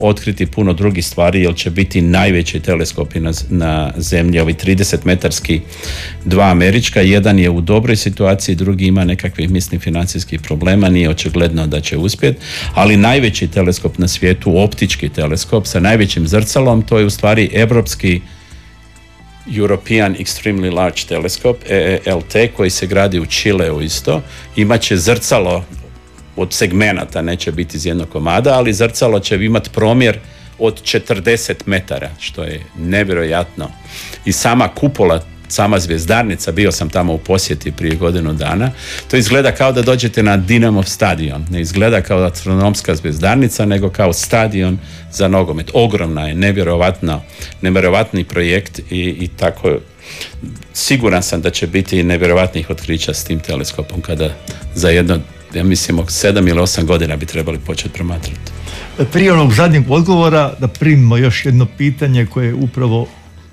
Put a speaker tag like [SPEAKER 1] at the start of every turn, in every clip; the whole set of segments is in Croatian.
[SPEAKER 1] otkriti puno drugih stvari, jer će biti najveći teleskopi na zemlji, ovi 30-metarski, 2 američka, jedan je u dobroj situaciji, drugi ima nekakvih, mislim, financijskih problema, nije očigledno da će uspjeti, ali najveći teleskop na svijetu, optički teleskop sa najvećim zrcalom, to je u stvari evropski European Extremely Large Telescope, EELT, koji se gradi u Čileu isto, imaće zrcalo od segmenata, neće biti iz jednog komada, ali zrcalo će imati promjer od 40 metara, što je nevjerojatno. I sama kupola, sama zvjezdarnica, bio sam tamo u posjeti prije godinu dana, to izgleda kao da dođete na Dinamo stadion. Ne izgleda kao astronomska zvjezdarnica, nego kao stadion za nogomet. Ogromna je, nevjerojatni projekt i tako. Siguran sam da će biti nevjerojatnih otkrića s tim teleskopom kada za jedno, ja mislim, 7 ili 8 godina bi trebali početi promatrati.
[SPEAKER 2] Prije onog zadnjeg odgovora da primimo još jedno pitanje koje je upravo...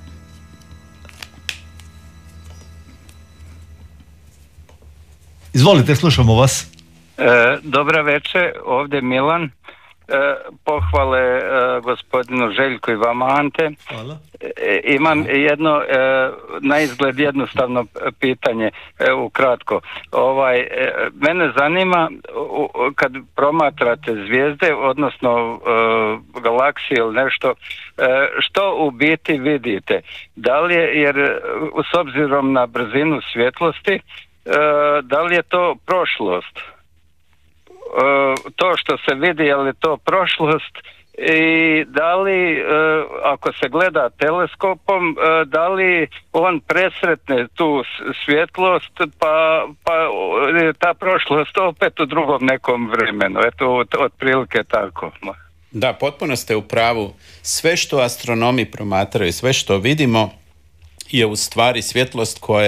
[SPEAKER 2] Izvolite, slušamo vas.
[SPEAKER 3] Dobra večer, ovdje Milan. Pohvale gospodinu Željku i vama, Ante.
[SPEAKER 2] Hvala.
[SPEAKER 3] Imam jedno na izgled jednostavno pitanje, ukratko. Mene zanima, kad promatrate zvijezde, odnosno galaksije ili nešto, što u biti vidite? Da li je, jer s obzirom na brzinu svjetlosti, da li je to prošlost? To što se vidi, je li to prošlost? I da li, ako se gleda teleskopom, da li on presretne tu svjetlost, pa ta prošlost opet u drugom nekom vremenu? Eto, otprilike tako.
[SPEAKER 1] Da, potpuno ste u pravu. Sve što astronomi promatraju, sve što vidimo je u stvari svjetlost koja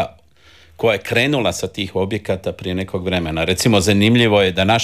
[SPEAKER 1] je krenula sa tih objekata prije nekog vremena. Recimo, zanimljivo je da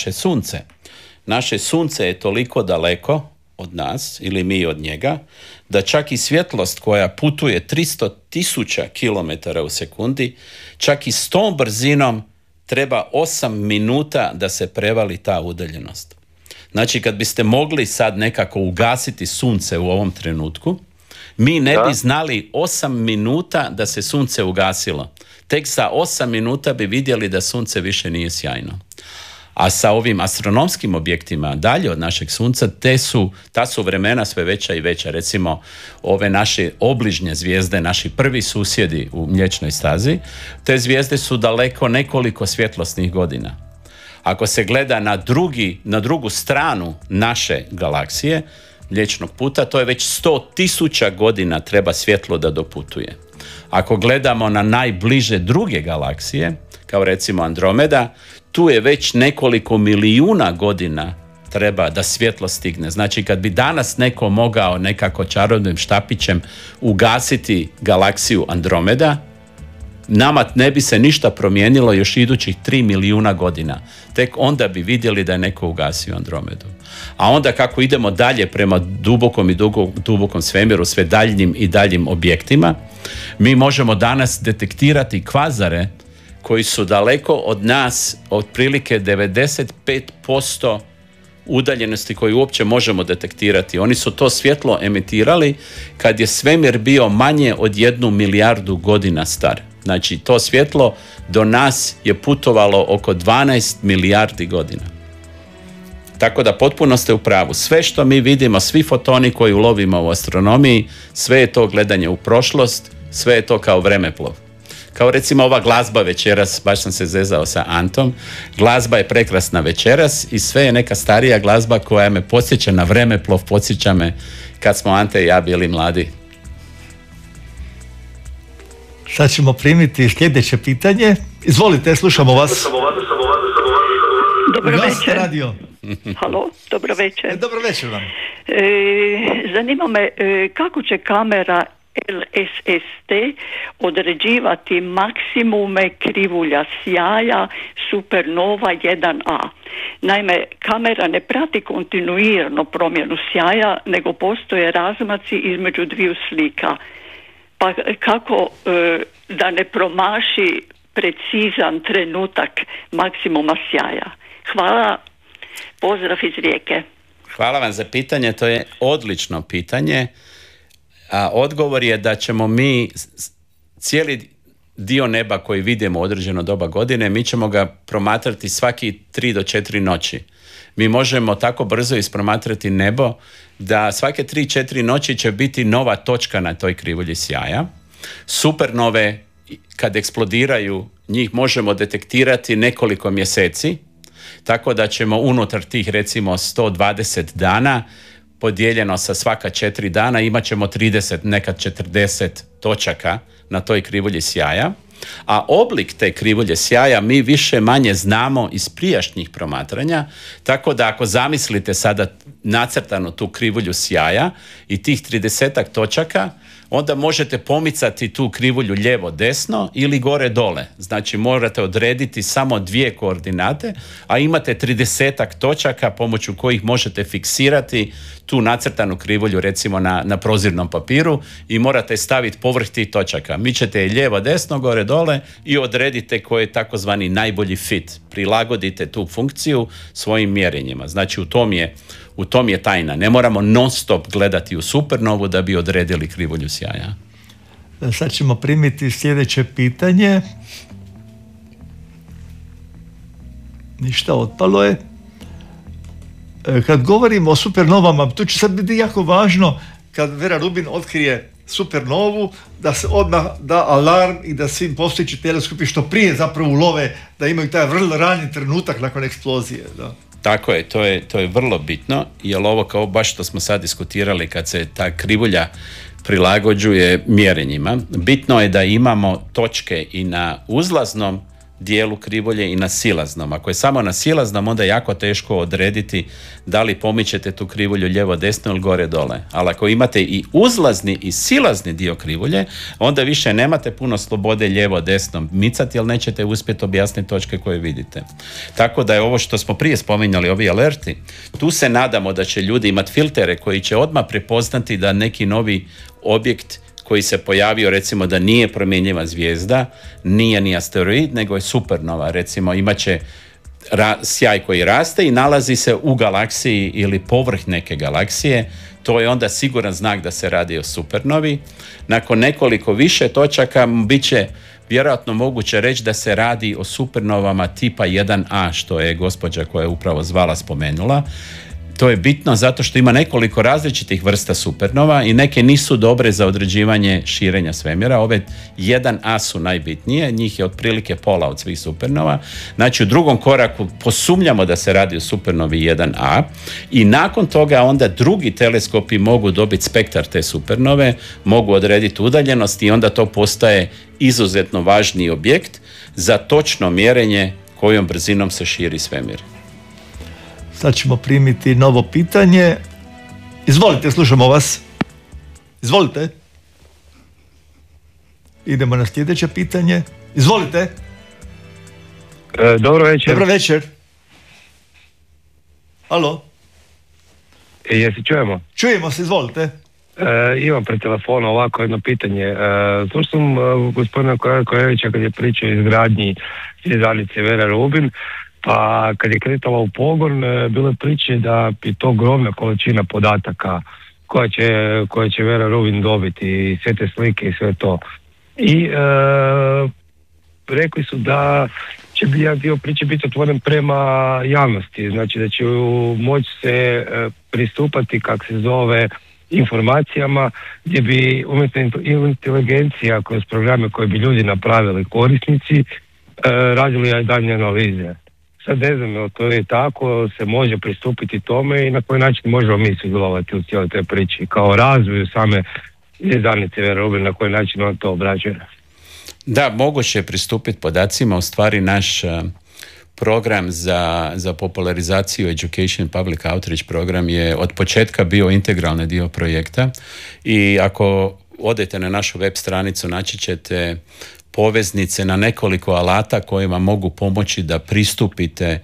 [SPEAKER 1] naše sunce je toliko daleko od nas, ili mi od njega, da čak i svjetlost koja putuje 300,000 km u sekundi, čak i s tom brzinom treba 8 minuta da se prevali ta udaljenost. Znači, kad biste mogli sad nekako ugasiti sunce u ovom trenutku, mi ne bi znali 8 minuta da se sunce ugasilo. Tek za 8 minuta bi vidjeli da sunce više nije sjajno. A sa ovim astronomskim objektima dalje od našeg sunca, ta su vremena sve veća i veća. Recimo, ove naše obližnje zvijezde, naši prvi susjedi u Mliječnoj stazi, te zvijezde su daleko nekoliko svjetlosnih godina. Ako se gleda na drugu stranu naše galaksije, Mliječnog puta, to je već 100,000 godina treba svjetlo da doputuje. Ako gledamo na najbliže druge galaksije, kao recimo Andromeda, tu je već nekoliko milijuna godina treba da svjetlo stigne. Znači, kad bi danas neko mogao nekako čarobnim štapićem ugasiti galaksiju Andromeda, nama ne bi se ništa promijenilo još idućih 3 milijuna godina. Tek onda bi vidjeli da je neko ugasio Andromedu. A onda kako idemo dalje prema dubokom svemiru, sve daljnjim i daljim objektima, mi možemo danas detektirati kvazare koji su daleko od nas, otprilike 95% udaljenosti koju uopće možemo detektirati. Oni su to svjetlo emitirali kad je svemir bio manje od 1 milijardu godina star. Znači, to svjetlo do nas je putovalo oko 12 milijardi godina. Tako da potpuno ste u pravu. Sve što mi vidimo, svi fotoni koji ulovimo u astronomiji, sve je to gledanje u prošlost, sve je to kao vremeplov. Kao recimo ova glazba večeras, baš sam se zezao sa Antom, glazba je prekrasna večeras i sve je neka starija glazba koja me podsjeća na vremeplov, podsjeća me kad smo Ante i ja bili mladi.
[SPEAKER 2] Sad ćemo primiti sljedeće pitanje. Izvolite, slušamo vas.
[SPEAKER 4] Dobro večer.
[SPEAKER 2] Radio.
[SPEAKER 4] Halo, dobro večer.
[SPEAKER 2] Dobro večer vam.
[SPEAKER 4] Zanima me kako će kamera LSST određivati maksimume krivulja sjaja supernova 1A. Naime, kamera ne prati kontinuirano promjenu sjaja, nego postoje razmaci između dviju slika. Pa kako da ne promaši precizan trenutak maksimuma sjaja? Hvala, pozdrav iz Rijeke.
[SPEAKER 1] Hvala vam za pitanje, to je odlično pitanje. A odgovor je da ćemo mi cijeli dio neba koji vidimo u određeno doba godine, mi ćemo ga promatrati svaki 3 do 4 noći. Mi možemo tako brzo ispromatrati nebo da svake 3-4 noći će biti nova točka na toj krivulji sjaja. Supernove, kad eksplodiraju, njih možemo detektirati nekoliko mjeseci, tako da ćemo unutar tih recimo 120 dana podijeljeno sa svaka 4 dana imat ćemo 30, nekad 40 točaka na toj krivulji sjaja, a oblik te krivulje sjaja mi više manje znamo iz prijašnjih promatranja, tako da ako zamislite sada nacrtanu tu krivulju sjaja i tih 30 točaka, onda možete pomicati tu krivulju lijevo desno ili gore dole. Znači morate odrediti samo 2 koordinate, a imate 30 točaka pomoću kojih možete fiksirati tu nacrtanu krivulju recimo na prozirnom papiru i morate staviti povrh tih točaka. Mi ćete je lijevo desno, gore dole i odredite koji je takozvani najbolji fit. Prilagodite tu funkciju svojim mjerenjima. Znači u tom je tajna. Ne moramo non stop gledati u supernovu da bi odredili krivulju sjaja.
[SPEAKER 2] Sad ćemo primiti sljedeće pitanje. Ništa, otpalo je. Kad govorimo o supernovama, to će sad biti jako važno kad Vera Rubin otkrije supernovu, da se odmah da alarm i da svim postojeći teleskopi što prije zapravo ulove, da imaju taj vrlo rani trenutak nakon eksplozije. Da.
[SPEAKER 1] Tako je, to je vrlo bitno, jer ovo kao baš što smo sad diskutirali kad se ta krivulja prilagođuje mjerenjima, bitno je da imamo točke i na uzlaznom dijelu krivulje i na silaznom. Ako je samo na silaznom, onda je jako teško odrediti da li pomičete tu krivulju lijevo desno ili gore dole. Ali ako imate i uzlazni i silazni dio krivulje, onda više nemate puno slobode lijevo desno micati, jer nećete uspjeti objasniti točke koje vidite. Tako da je ovo što smo prije spominjali, ovi alerti, tu se nadamo da će ljudi imati filtere koji će odmah prepoznati da neki novi objekt koji se pojavio, recimo da nije promjenjiva zvijezda, nije ni asteroid, nego je supernova. Recimo imat će sjaj koji raste i nalazi se u galaksiji ili povrh neke galaksije. To je onda siguran znak da se radi o supernovi. Nakon nekoliko više točaka bit će vjerojatno moguće reći da se radi o supernovama tipa 1A, što je gospođa koja je upravo zvala spomenula. To je bitno zato što ima nekoliko različitih vrsta supernova i neke nisu dobre za određivanje širenja svemira. Ove 1A su najbitnije, njih je otprilike pola od svih supernova. Znači u drugom koraku posumnjamo da se radi o supernovi 1A i nakon toga onda drugi teleskopi mogu dobiti spektar te supernove, mogu odrediti udaljenost i onda to postaje izuzetno važni objekt za točno mjerenje kojom brzinom se širi svemir.
[SPEAKER 2] Sad ćemo primiti novo pitanje. Izvolite, slušamo vas. Izvolite. Idemo na sljedeće pitanje. Izvolite.
[SPEAKER 5] Dobro večer.
[SPEAKER 2] Dobro večer. Alo.
[SPEAKER 5] Jesi čujemo?
[SPEAKER 2] Čujemo se, izvolite.
[SPEAKER 5] Imam pred telefonom ovako jedno pitanje. Slušao sam gospodina Kojevića kad je pričao o izgradnji zvjezdanice Vera Rubin. Pa kad je kretala u pogon, bilo je priče da bi to ogromna količina podataka koje će Vera Rubin dobiti i sve te slike i sve to. I rekli su da će jedan dio priče biti otvoren prema javnosti, znači da će moći se pristupati, kak se zove, informacijama gdje bi umjetna inteligencija kroz programe koje bi ljudi napravili korisnici radili daljnje analize. Sad ne znam, to je tako, se može pristupiti tome i na koji način možemo mi sudjelovati u cijeloj toj priči, kao razvoju same zvjezdanice Vera Rubin, na koji način on to obrađuje.
[SPEAKER 1] Da, moguće je pristupiti podacima, u stvari naš program za popularizaciju Education Public Outreach program je od početka bio integralni dio projekta i ako odete na našu web stranicu naći ćete poveznice na nekoliko alata kojima mogu pomoći da pristupite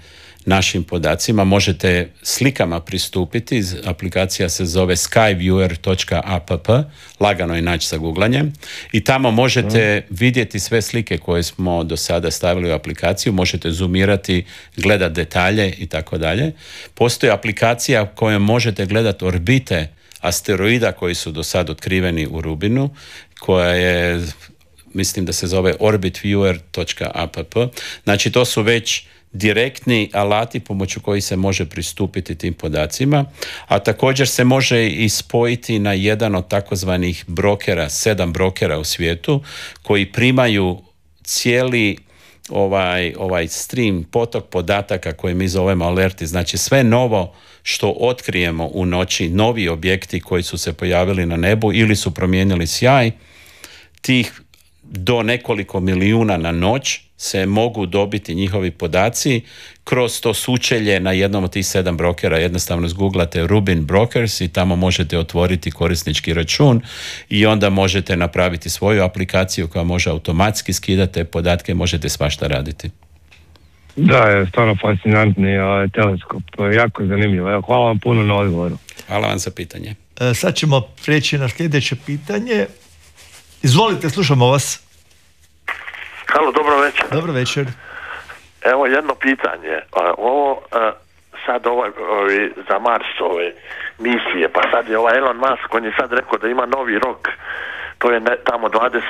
[SPEAKER 1] našim podacima. Možete slikama pristupiti, aplikacija se zove skyviewer.app, lagano je naći sa googlanjem, i tamo možete vidjeti sve slike koje smo do sada stavili u aplikaciju, možete zoomirati, gledati detalje i tako dalje. Postoji aplikacija kojom možete gledati orbite asteroida koji su do sad otkriveni u Rubinu, koja je, mislim da se zove orbitviewer.app. Znači to su već direktni alati pomoću koji se može pristupiti tim podacima, a također se može i spojiti na jedan od takozvanih brokera, 7 brokera u svijetu, koji primaju cijeli ovaj stream, potok podataka koji mi zovemo alerti. Znači sve novo što otkrijemo u noći, novi objekti koji su se pojavili na nebu ili su promijenili sjaj, tih do nekoliko milijuna na noć se mogu dobiti njihovi podaci kroz to sučelje na jednom od tih 7 brokera. Jednostavno zguglate Rubin Brokers i tamo možete otvoriti korisnički račun i onda možete napraviti svoju aplikaciju koja može automatski skidati te podatke, možete svašta raditi.
[SPEAKER 5] Da, je stvarno fascinantni teleskop, jako zanimljivo. Evo, hvala vam puno na odgovoru.
[SPEAKER 1] Hvala vam za pitanje.
[SPEAKER 2] Sad ćemo preći na sljedeće pitanje. Izvolite, slušamo vas.
[SPEAKER 6] Halo, dobro večer.
[SPEAKER 2] Dobro večer.
[SPEAKER 6] Evo jedno pitanje. Ovo sad za Mars ove misije, pa sad je ovaj Elon Musk, on je sad rekao da ima novi rok. To je tamo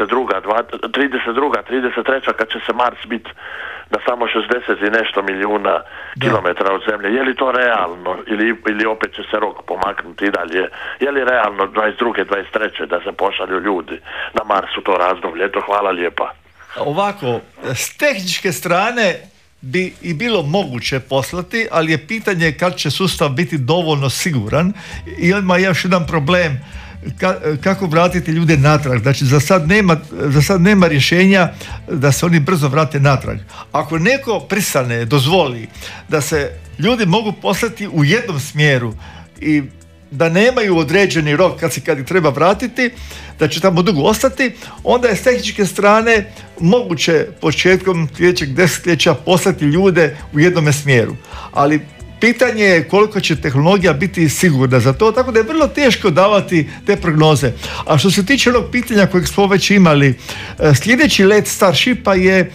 [SPEAKER 6] 33. kad će se Mars biti na samo 60 i nešto milijuna kilometara od Zemlje. Je li to realno ili opet će se rok pomaknuti i dalje? Je li realno 22. 23. da se pošalju ljudi na Mars u to razdoblje? Eto, hvala lijepa.
[SPEAKER 2] Ovako, s tehničke strane bi i bilo moguće poslati, ali je pitanje kad će sustav biti dovoljno siguran. I ima još jedan problem, kako vratiti ljude natrag. Znači za sad nema rješenja da se oni brzo vrate natrag. Ako neko pristane, dozvoli da se ljudi mogu poslati u jednom smjeru i da nemaju određeni rok kad ih treba vratiti, da će tamo dugo ostati, onda je s tehničke strane moguće početkom sljedećeg desetljeća poslati ljude u jednome smjeru. Ali pitanje je koliko će tehnologija biti sigurna za to, tako da je vrlo teško davati te prognoze. A što se tiče onog pitanja kojeg smo već imali, sljedeći let Starshipa je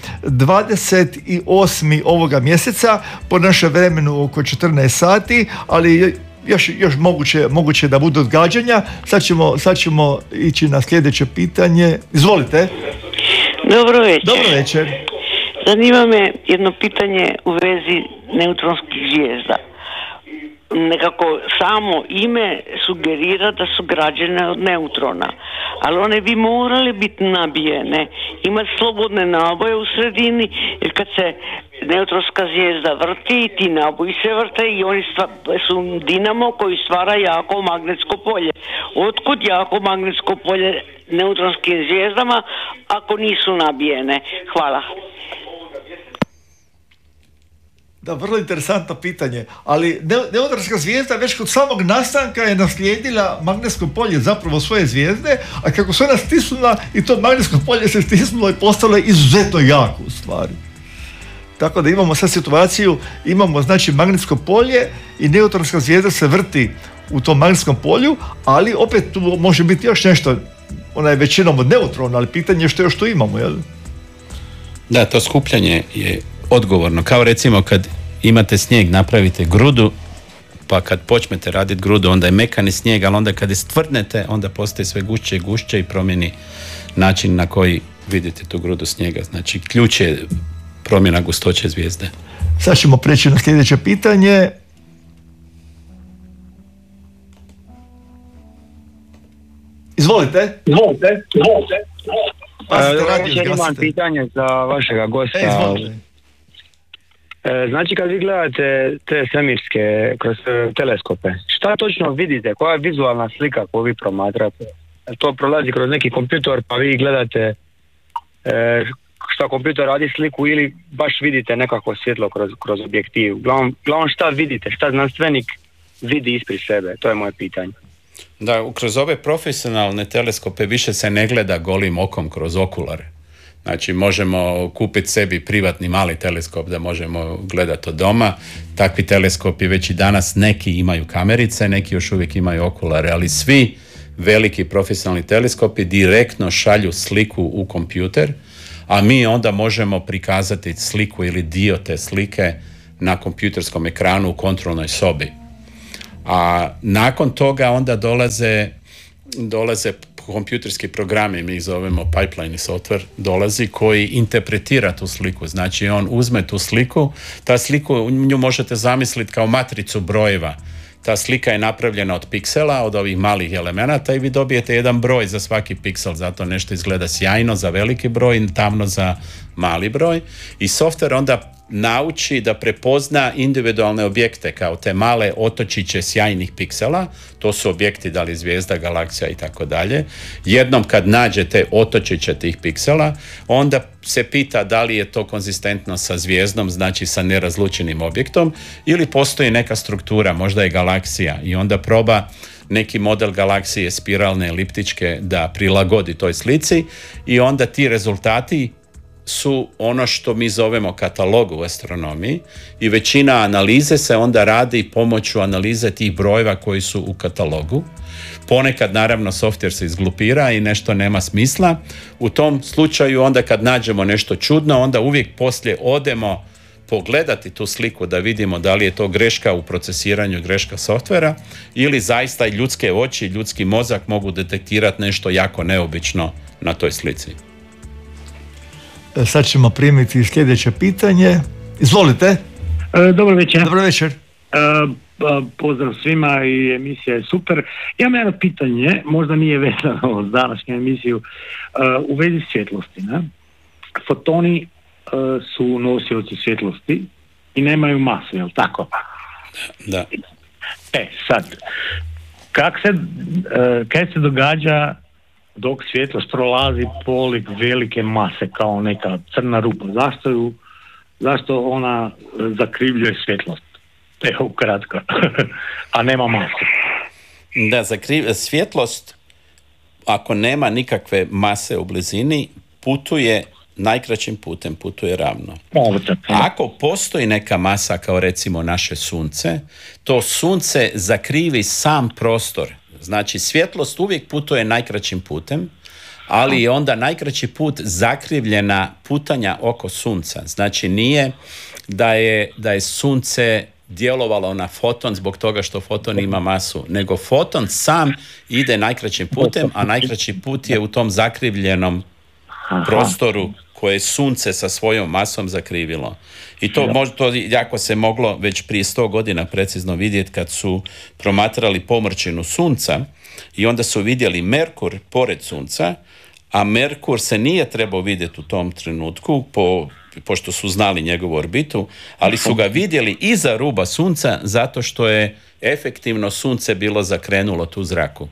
[SPEAKER 2] 28. ovoga mjeseca, po našem vremenu oko 14 sati, ali još moguće da budu odgađanja. Sad ćemo ići na sljedeće pitanje. Izvolite.
[SPEAKER 7] Dobro večer.
[SPEAKER 2] Dobro večer.
[SPEAKER 7] Zanima me jedno pitanje u vezi neutronskih zvijezda. Nekako samo ime sugerira da su građene od neutrona, ali one bi morale biti nabijene, imati slobodne naboje u sredini, jer kad se neutronska zvijezda vrti, ti naboji se vrte i oni su dinamo koji stvara jako magnetsko polje. Otkud jako magnetsko polje neutronskim zvijezdama ako nisu nabijene? Hvala.
[SPEAKER 2] Da, vrlo interesantno pitanje, ali neutronska zvijezda već kod samog nastanka je naslijedila magnetsko polje zapravo svoje zvijezde, a kako se ona stisnula i to magnetsko polje se stisnulo i postalo je izuzetno jako u stvari. Tako da imamo sad situaciju, imamo znači magnetsko polje i neutronska zvijezda se vrti u tom magnetskom polju, ali opet tu može biti još nešto, ona je većinom od neutrona, ali pitanje je što još tu imamo, jel?
[SPEAKER 1] Da, to skupljanje je odgovorno. Kao recimo kad imate snijeg, napravite grudu, pa kad počnete raditi grudu, onda je mekani snijeg, ali onda kad je stvrdnete, onda postaje sve gušće i gušće i promijeni način na koji vidite tu grudu snijega. Znači, ključ je promjena gustoće zvijezde.
[SPEAKER 2] Sad ćemo preći na sljedeće pitanje. Izvolite.
[SPEAKER 8] Imam pitanje za vašega gosta. Znači kad vi gledate te svemirske kroz teleskope, šta točno vidite? Koja je vizualna slika koju vi promatrate? To prolazi kroz neki kompjutor pa vi gledate šta kompjutor radi sliku ili baš vidite nekako svjetlo kroz objektiv? Uglavnom šta vidite? Šta znanstvenik vidi ispred sebe? To je moje pitanje.
[SPEAKER 1] Da, kroz ove profesionalne teleskope više se ne gleda golim okom kroz okulare. Znači možemo kupiti sebi privatni mali teleskop da možemo gledati od doma. Takvi teleskopi već i danas neki imaju kamerice, neki još uvijek imaju okulare, ali svi veliki profesionalni teleskopi direktno šalju sliku u kompjuter, a mi onda možemo prikazati sliku ili dio te slike na kompjuterskom ekranu u kontrolnoj sobi. A nakon toga onda dolaze kompjuterski programi, mi ih zovemo pipeline software, dolazi koji interpretira tu sliku. Znači on uzme tu sliku, ta sliku nju možete zamisliti kao matricu brojeva. Ta slika je napravljena od piksela, od ovih malih elemenata i vi dobijete jedan broj za svaki piksel, zato nešto izgleda sjajno za veliki broj i tamno za mali broj. I software onda nauči da prepozna individualne objekte kao te male otočiće sjajnih piksela, to su objekti da li zvijezda, galaksija i tako dalje. Jednom kad nađe te otočiće tih piksela, onda se pita da li je to konzistentno sa zvijezdom, znači sa nerazlučenim objektom, ili postoji neka struktura, možda je galaksija, i onda proba neki model galaksije spiralne, eliptičke da prilagodi toj slici i onda ti rezultati su ono što mi zovemo katalog u astronomiji i većina analize se onda radi pomoću analize tih brojeva koji su u katalogu. Ponekad naravno software se izglupira i nešto nema smisla. U tom slučaju onda kad nađemo nešto čudno, onda uvijek poslije odemo pogledati tu sliku da vidimo da li je to greška u procesiranju, greška softvera ili zaista i ljudske oči, ljudski mozak mogu detektirati nešto jako neobično na toj slici.
[SPEAKER 2] Sad ćemo primiti sljedeće pitanje. Izvolite.
[SPEAKER 9] Dobro večer.
[SPEAKER 2] Dobro večer.
[SPEAKER 9] Pozdrav svima i emisija je super. Ja imam jedno pitanje, možda nije vezano s današnju emisiju, u vezi svjetlosti. Ne? Fotoni su nosioci svjetlosti i nemaju masu, je li tako?
[SPEAKER 1] Da.
[SPEAKER 9] Sad, kaj se događa dok svjetlost prolazi polik velike mase kao neka crna rupa? Zašto ona zakrivljuje svjetlost? Evo ukratko. A nema masu.
[SPEAKER 1] Da, svjetlost, ako nema nikakve mase u blizini, putuje najkraćim putem, putuje ravno. Ako postoji neka masa kao recimo naše sunce, to sunce zakrivi sam prostor. Znači svjetlost uvijek putuje najkraćim putem, ali je onda najkraći put zakrivljena putanja oko sunca. Znači nije da je sunce djelovalo na foton zbog toga što foton ima masu, nego foton sam ide najkraćim putem, a najkraći put je u tom zakrivljenom prostoru koje je sunce sa svojom masom zakrivilo. I to jako se moglo već prije 100 godina precizno vidjeti kad su promatrali pomrčinu sunca i onda su vidjeli Merkur pored sunca, a Merkur se nije trebao vidjeti u tom trenutku pošto su znali njegovu orbitu, ali su ga vidjeli iza ruba sunca zato što je efektivno sunce bilo zakrenulo tu zraku.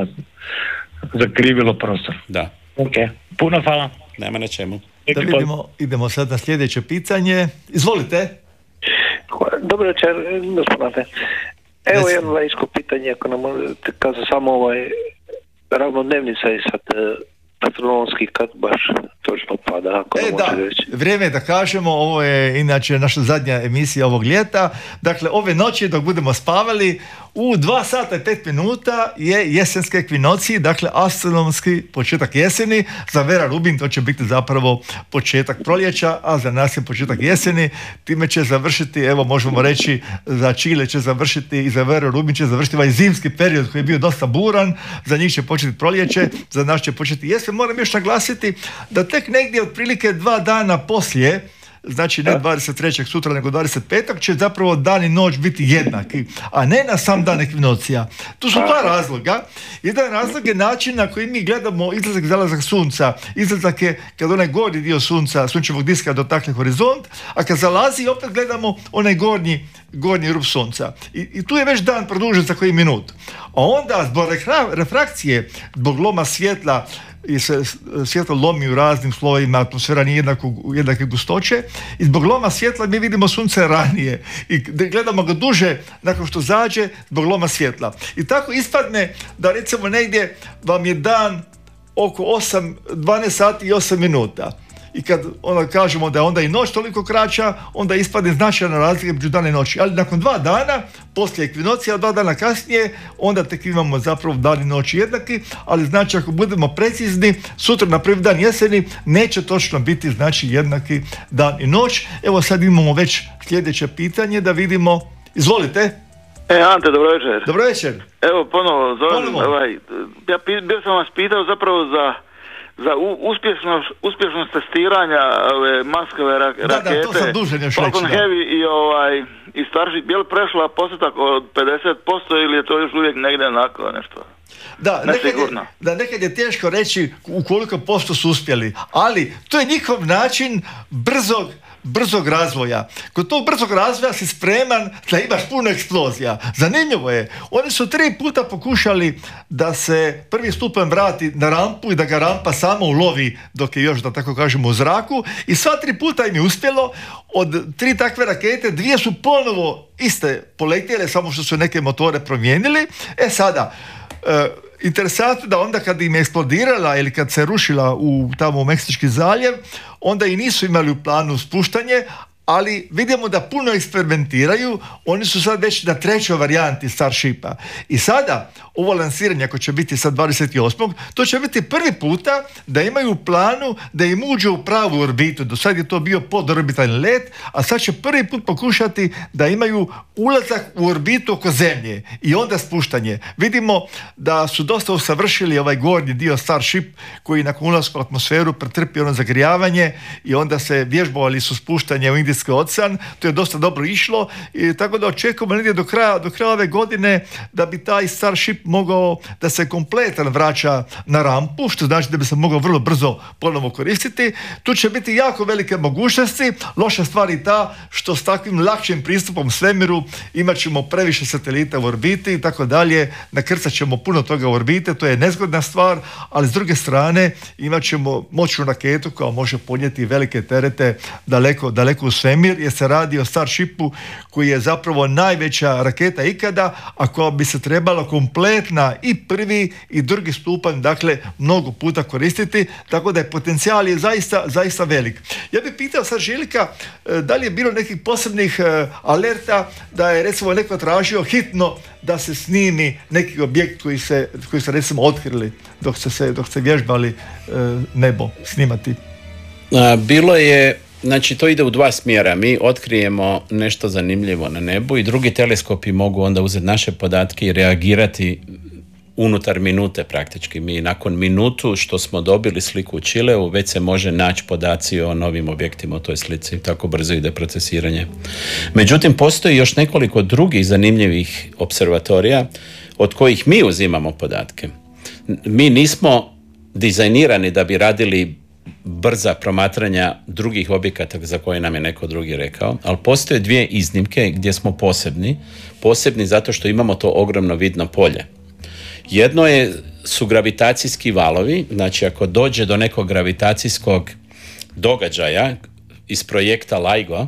[SPEAKER 9] Zakrivilo prostor.
[SPEAKER 1] Da.
[SPEAKER 9] Ok, puno hvala.
[SPEAKER 1] Nema na čemu.
[SPEAKER 2] Da vidimo, idemo sad na sljedeće pitanje. Izvolite.
[SPEAKER 10] Dobro večer, gospodine. Evo jedno laičko pitanje, ako nam kaže samo ravnodnevnica je sad astronomski kad baš točno pada, ako ne može reći.
[SPEAKER 2] Vrijeme je da kažemo, ovo je inače naša zadnja emisija ovog ljeta. Dakle, ove noći dok budemo spavali, u 2 sata i 5 minuta je jesenske ekvinocije, dakle astronomski početak jeseni. Za Vera Rubin to će biti zapravo početak proljeća, a za nas je početak jeseni. Time će završiti, evo možemo reći, za Čile će završiti i za Vera Rubin će završiti ovaj zimski period koji je bio dosta buran. Za njih će početi proljeće, za nas će početi jesen. Moram još naglasiti da tek negdje otprilike 2 dana poslije, znači ne 23. sutra nego 25. će zapravo dan i noć biti jednaki, a ne na sam dan ekvinocija. Tu su 2 razloga. Jedan razlog je način na koji mi gledamo izlazak i zalazak sunca. Izlazak je kad onaj gornji dio sunca, sunčevog diska dotakne horizont, a kad zalazi opet gledamo onaj gornji rub sunca. I tu je već dan produžen za koji minut. A onda zbog refrakcije, zbog loma svjetla, i se svjetlo lomi u raznim slojima, atmosfera nije jednake gustoće i zbog loma svjetla mi vidimo sunce ranije i gledamo ga duže nakon što zađe zbog loma svjetla. I tako ispadne da recimo negdje vam je dan oko 12 sati i 8 minuta. i kad onda kažemo da je onda i noć toliko kraća, onda ispadne značajna razlika među dana i noći. Ali nakon 2 dana, poslije ekvinocija, 2 dana kasnije, onda tek imamo zapravo dan i noć jednaki, ali znači ako budemo precizni, sutra na prvi dan jeseni neće točno biti znači jednaki dan i noć. Evo sad imamo već sljedeće pitanje da vidimo. Izvolite.
[SPEAKER 11] Ante, dobro večer.
[SPEAKER 2] Dobro večer.
[SPEAKER 11] Evo, ponovo zovem, ja bio sam vas pitao zapravo za uspješnost testiranja ove Muskove rakete.
[SPEAKER 2] Da, to sam dužan još
[SPEAKER 11] Falcon
[SPEAKER 2] reći.
[SPEAKER 11] Heavy i Starship. Je li prešla postotak od 50% ili je to još uvijek negdje onako nešto? Nekad je teško reći u koliko posto su uspjeli, ali to je njihov način brzog razvoja. Kod tog brzog razvoja si spreman da imaš puno eksplozija. Zanimljivo je, oni su 3 puta pokušali da se prvi stupanj vrati na rampu i da ga rampa samo ulovi dok je još, da tako kažemo, u zraku, i sva 3 puta im je uspjelo. Od 3 takve rakete 2 su ponovo iste poletjele, samo što su neke motore promijenili. Sada, interesantno da onda kad im je eksplodirala ili kad se rušila tamo u Meksički zaljev, onda i nisu imali u planu spuštanje, ali vidimo da puno eksperimentiraju. Oni su sad već na 3. varijanti Starshipa. I sada, ovo lansiranje, ako će biti sad 28. to će biti prvi puta da imaju u planu da im uđe u pravu orbitu. Do sad je to bio podorbitalni let, a sad će prvi put pokušati da imaju ulazak u orbitu oko Zemlje i onda spuštanje. Vidimo da su dosta usavršili ovaj gornji dio Starship, koji nakon ulaska u atmosferu pretrpio ono zagrijavanje i onda se vježbovali su spuštanje u Indijski ocean. To je dosta dobro išlo i tako da očekujemo negdje do kraja ove godine da bi taj Starship mogao da se kompletan vraća na rampu, što znači da bi se mogao vrlo brzo ponovno koristiti. Tu će biti jako velike mogućnosti. Loša stvar je ta što s takvim lakšim pristupom svemiru imat ćemo previše satelita u orbiti i tako dalje, nakrcat ćemo puno toga u orbite, to je nezgodna stvar, ali s druge strane imat ćemo moćnu raketu koja može podnijeti velike terete daleko u svemir, jer se radi o Starshipu koji je zapravo najveća raketa ikada, a koja bi se trebala kompletna i prvi i drugi stupanj, dakle, mnogo puta koristiti, tako da je potencijal je zaista velik. Ja bih pitao sad Željka, da li je bilo nekih posebnih alerta da je recimo neko tražio hitno da se snimi neki objekt koji se recimo otkrili dok ste vježbali nebo snimati?
[SPEAKER 1] Bilo je, znači to ide u 2 smjera. Mi otkrijemo nešto zanimljivo na nebu i drugi teleskopi mogu onda uzeti naše podatke i reagirati unutar minute praktički. Mi nakon minutu što smo dobili sliku u Čileu, već se može naći podaci o novim objektima u toj slici. Tako brzo ide procesiranje. Međutim, postoji još nekoliko drugih zanimljivih observatorija od kojih mi uzimamo podatke. Mi nismo dizajnirani da bi radili brza promatranja drugih objekata za koje nam je neko drugi rekao, ali postoje 2 iznimke gdje smo posebni zato što imamo to ogromno vidno polje. Jedno su gravitacijski valovi, znači ako dođe do nekog gravitacijskog događaja iz projekta LIGO,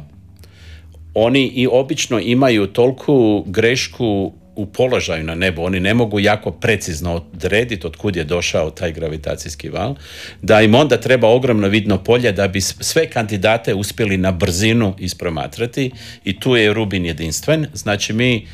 [SPEAKER 1] oni i obično imaju toliku grešku u položaju na nebu, oni ne mogu jako precizno odrediti od kud je došao taj gravitacijski val, da im onda treba ogromno vidno polje da bi sve kandidate uspjeli na brzinu ispromatrati i tu je Rubin jedinstven. Znači mi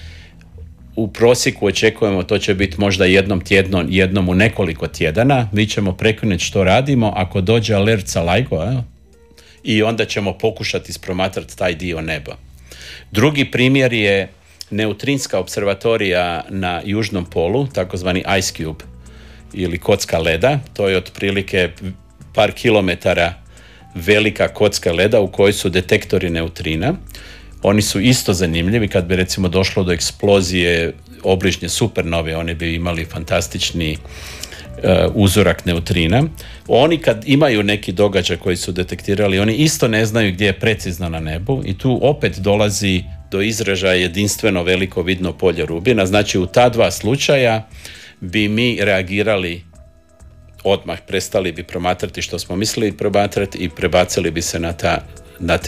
[SPEAKER 1] u prosjeku očekujemo, to će biti možda jednom u nekoliko tjedana, mi ćemo prekinuti što radimo ako dođe alert sa LIGO i onda ćemo pokušati ispromatrati taj dio neba. Drugi primjer je neutrinska observatorija na južnom polu, takozvani Ice Cube ili kocka leda. To je otprilike par kilometara velika kocka leda u kojoj su detektori neutrina. Oni su isto zanimljivi. Kad bi recimo došlo do eksplozije obližnje supernove, oni bi imali fantastični uzorak neutrina. Oni kad imaju neki događaj koji su detektirali, oni isto ne znaju gdje je precizno na nebu i tu opet dolazi do izražaja jedinstveno veliko vidno polje Rubina. Znači u ta 2 slučaja bi mi reagirali odmah, prestali bi promatrati što smo mislili promatrati i prebacili bi se na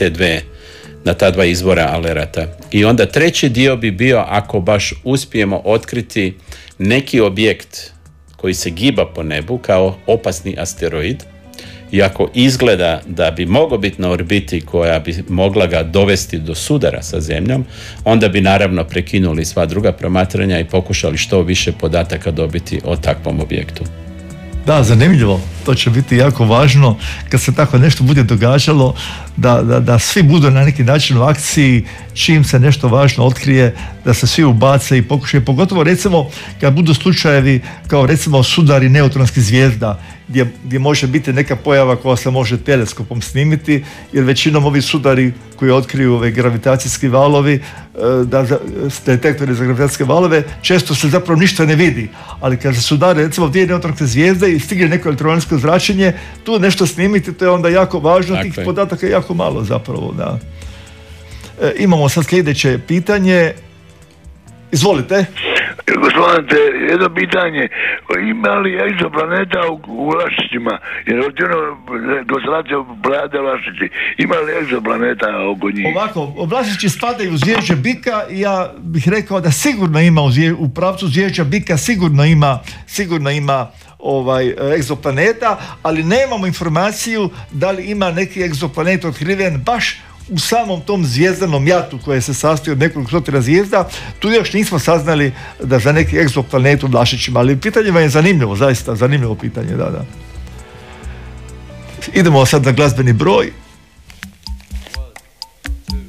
[SPEAKER 1] ta 2 izvora alerata. I onda treći dio bi bio ako baš uspijemo otkriti neki objekt koji se giba po nebu kao opasni asteroid iako izgleda da bi mogao biti na orbiti koja bi mogla ga dovesti do sudara sa Zemljom, onda bi naravno prekinuli sva druga promatranja i pokušali što više podataka dobiti o takvom objektu.
[SPEAKER 2] Da, zanimljivo. To će biti jako važno kad se tako nešto bude događalo, da svi budu na neki način u akciji, čim se nešto važno otkrije, da se svi ubace i pokušaju, pogotovo recimo kad budu slučajevi kao recimo sudari neutronskih zvijezda, gdje može biti neka pojava koja se može teleskopom snimiti, jer većinom ovi sudari koji otkriju ove gravitacijski valovi, detektori za gravitacijske valove, često se zapravo ništa ne vidi, ali kad se sudare recimo dvije neutronske zvijezde i stigne neko elektromagnetsko zračenje, tu nešto snimiti, to je onda jako važno, tih podataka je jako malo zapravo, da. Imamo sad sljedeće pitanje. Izvolite.
[SPEAKER 12] Gospodine, jedno pitanje, ima li egzoplaneta u Vlašićima? Jer konstelacija planete Vlašići, ima li egzoplaneta oko njih?
[SPEAKER 2] Ovako, Vlašići spadaju u zvježđe bika i ja bih rekao da sigurno ima u pravcu zvježđa bika, sigurno ima egzoplaneta, ali nemamo informaciju da li ima neki egzoplanet otkriven baš u samom tom zvijezdanom jatu koje se sastoji od nekoliko stotina zvijezda. Tu još nismo saznali da za neki egzoplanet u Vlašićima, ali pitanje vam je zanimljivo, zaista zanimljivo pitanje, da. Idemo sad na glazbeni broj.